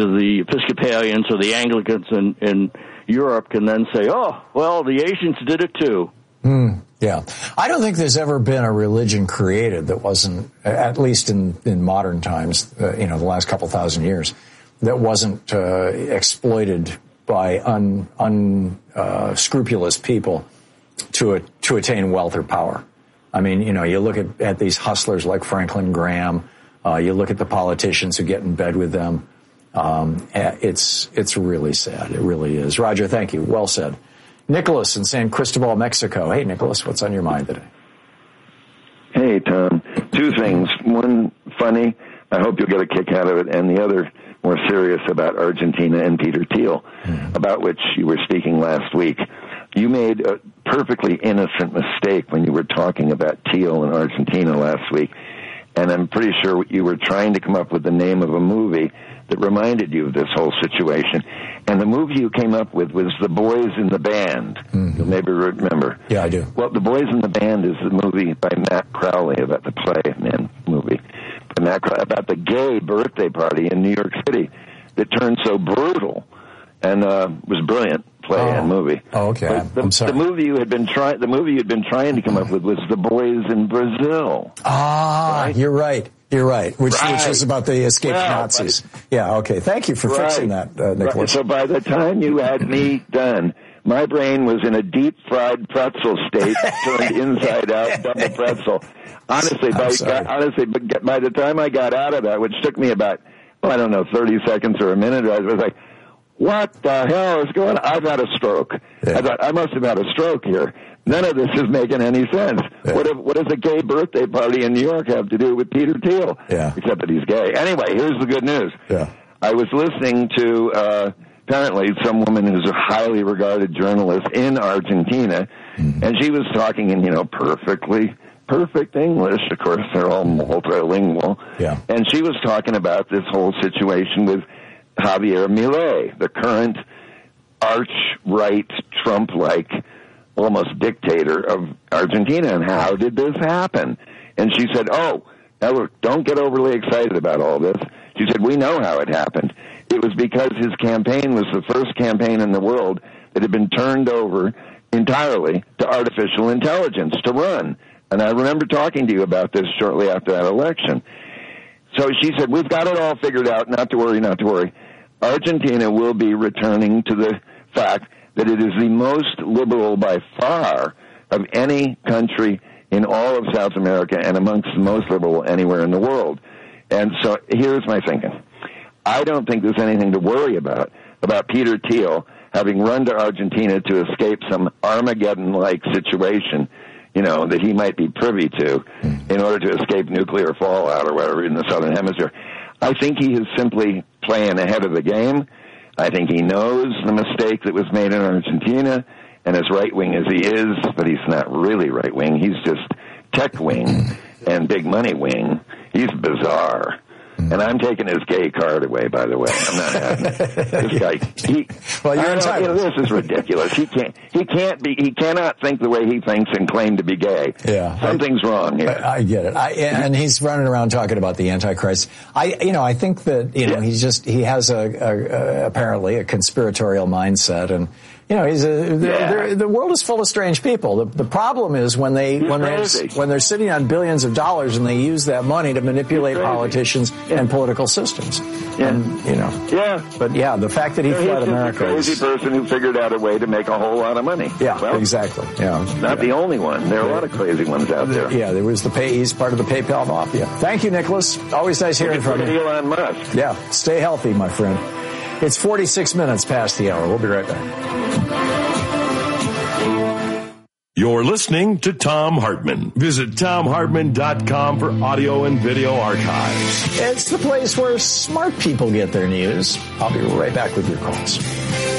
the Episcopalians or the Anglicans in Europe can then say, oh, well, the Asians did it too. Yeah. I don't think there's ever been a religion created that wasn't, at least in modern times, the last couple thousand years, that wasn't exploited by unscrupulous people to attain wealth or power. I mean, you look at these hustlers like Franklin Graham, you look at the politicians who get in bed with them. It's really sad. It really is. Roger, thank you. Well said. Nicholas in San Cristobal, Mexico. Hey, Nicholas, what's on your mind today? Hey, Tom. Two things. One, funny. I hope you'll get a kick out of it. And the other, more serious, about Argentina and Peter Thiel, about which you were speaking last week. You made a perfectly innocent mistake when you were talking about Thiel and Argentina last week. And I'm pretty sure you were trying to come up with the name of a movie that reminded you of this whole situation. And the movie you came up with was The Boys in the Band. You'll maybe remember. Yeah, I do. Well, The Boys in the Band is the movie by Matt Crowley, about the play, movie by Matt Crowley, about the gay birthday party in New York City that turned so brutal and was brilliant play and movie. Oh, okay. I'm sorry. The movie you'd been trying to come up with was The Boys in Brazil. Right? You're right. You're right. Which is about the escaped Nazis. Yeah, okay. Thank you for fixing that, Nicholas. Right. So by the time you had me done, my brain was in a deep-fried pretzel state, turned inside out, double pretzel. Honestly, by the time I got out of that, which took me about, 30 seconds or a minute, I was like, what the hell is going on? I've had a stroke. Yeah. I thought, I must have had a stroke here. None of this is making any sense. Yeah. What does a gay birthday party in New York have to do with Peter Thiel? Yeah. Except that he's gay. Anyway, here's the good news. Yeah. I was listening to apparently some woman who's a highly regarded journalist in Argentina, and she was talking in, perfect English. Of course, they're all multilingual. Yeah. And she was talking about this whole situation with Javier Milei, the current arch-right, Trump-like, almost dictator of Argentina, and how did this happen? And she said, don't get overly excited about all this. She said, we know how it happened. It was because his campaign was the first campaign in the world that had been turned over entirely to artificial intelligence to run. And I remember talking to you about this shortly after that election. So she said, we've got it all figured out, not to worry. Argentina will be returning to the fact that it is the most liberal by far of any country in all of South America and amongst the most liberal anywhere in the world. And so here's my thinking. I don't think there's anything to worry about Peter Thiel having run to Argentina to escape some Armageddon-like situation, that he might be privy to in order to escape nuclear fallout or whatever in the Southern Hemisphere. I think he is simply playing ahead of the game. I think he knows the mistake that was made in Argentina, and as right-wing as he is, but he's not really right-wing, he's just tech-wing and big money wing. He's bizarre. And I'm taking his gay card away, by the way. I'm not having it. This guy, you're entitled. This is ridiculous. He cannot think the way he thinks and claim to be gay. Yeah. Something's wrong here. I get it. And he's running around talking about the Antichrist. I think that, he has apparently a conspiratorial mindset, and, the world is full of strange people. The problem is when they're sitting on billions of dollars and they use that money to manipulate politicians and political systems. Yeah. And, But the fact that he fled America is a crazy person who figured out a way to make a whole lot of money. Yeah, well, exactly. Yeah. Not the only one. There are a lot of crazy ones out there. Yeah, there was he's part of the PayPal mafia. Thank you, Nicholas. Always nice hearing from you. Elon Musk. Yeah, stay healthy, my friend. It's 46 minutes past the hour. We'll be right back. You're listening to Thom Hartmann. Visit ThomHartmann.com for audio and video archives. It's the place where smart people get their news. I'll be right back with your calls.